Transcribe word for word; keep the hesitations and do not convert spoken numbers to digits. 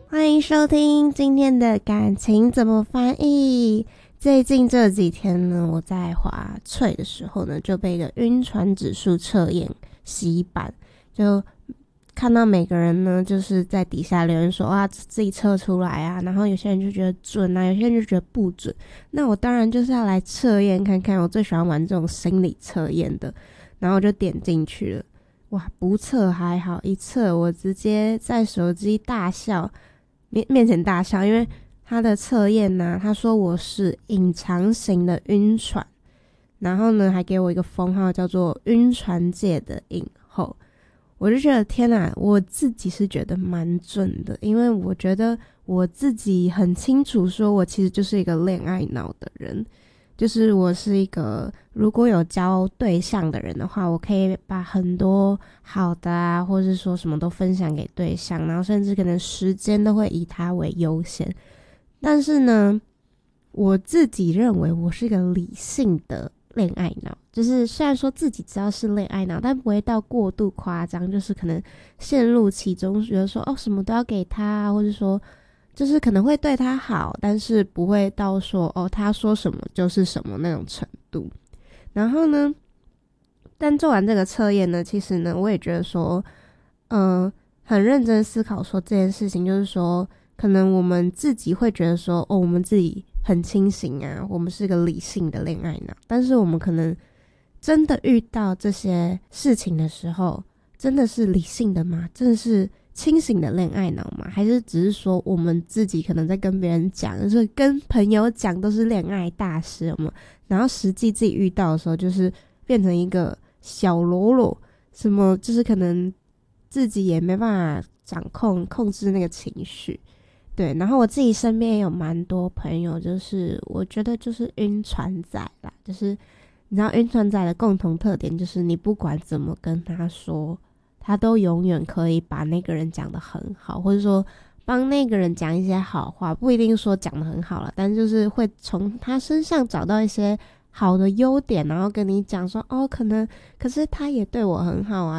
欢迎收听今天的感情怎么翻译。最近这几天呢，我在滑脆的时候呢，就被一个晕船指数测验洗版，就看到每个人呢就是在底下留言说啊自己测出来啊，然后有些人就觉得准啊，有些人就觉得不准。那我当然就是要来测验看看，我最喜欢玩这种心理测验的，然后我就点进去了。哇，不测还好，一测我直接在手机大笑，面面前大笑，因为他的测验呢，他说我是隐藏型的晕船，然后呢还给我一个封号叫做晕船界的影后。我就觉得天哪，我自己是觉得蛮准的，因为我觉得我自己很清楚说我其实就是一个恋爱脑的人，就是我是一个如果有交对象的人的话，我可以把很多好的啊，或是说什么都分享给对象，然后甚至可能时间都会以他为优先。但是呢，我自己认为我是一个理性的恋爱脑，就是虽然说自己知道是恋爱脑，但不会到过度夸张，就是可能陷入其中，觉得说哦什么都要给他，或者说就是可能会对他好，但是不会到说哦他说什么就是什么那种程度。然后呢，但做完这个测验呢，其实呢我也觉得说嗯、呃，很认真思考说这件事情，就是说可能我们自己会觉得说哦我们自己很清醒啊，我们是个理性的恋爱脑，但是我们可能真的遇到这些事情的时候，真的是理性的吗？真的是清醒的恋爱脑吗？还是只是说我们自己可能在跟别人讲，就是跟朋友讲都是恋爱大师，有没有？然后实际自己遇到的时候，就是变成一个小喽啰，什么就是可能自己也没办法掌控控制那个情绪。对，然后我自己身边也有蛮多朋友，就是我觉得就是晕船仔啦，就是你知道晕船仔的共同特点就是你不管怎么跟他说，他都永远可以把那个人讲得很好，或者说帮那个人讲一些好话，不一定说讲得很好啦，但就是会从他身上找到一些好的优点，然后跟你讲说哦可能可是他也对我很好啊，